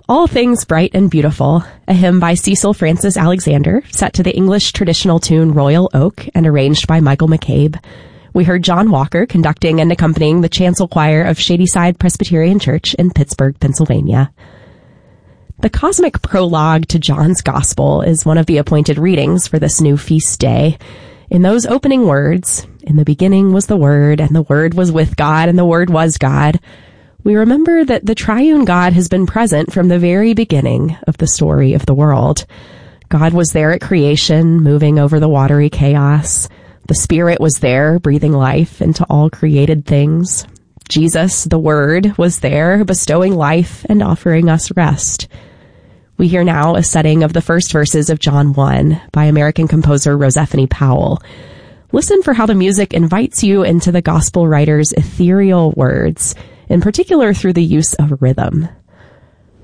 All Things Bright and Beautiful, a hymn by Cecil Francis Alexander, set to the English traditional tune Royal Oak and arranged by Michael McCabe. We heard John Walker conducting and accompanying the chancel choir of Shadyside Presbyterian Church in Pittsburgh, Pennsylvania. The cosmic prologue to John's Gospel is one of the appointed readings for this new feast day. In those opening words, "In the beginning was the Word, and the Word was with God, and the Word was God," we remember that the triune God has been present from the very beginning of the story of the world. God was there at creation, moving over the watery chaos. The Spirit was there, breathing life into all created things. Jesus, the Word, was there, bestowing life and offering us rest. We hear now a setting of the first verses of John 1 by American composer Rosephany Powell. Listen for how the music invites you into the gospel writer's ethereal words, in particular through the use of rhythm.